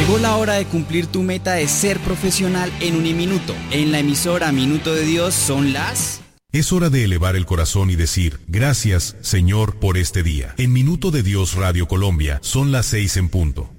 Llegó la hora de cumplir tu meta de ser profesional en Uniminuto. En la emisora Minuto de Dios son las... Es hora de elevar el corazón y decir, gracias, Señor, por este día. En Minuto de Dios Radio Colombia son las 6 en punto.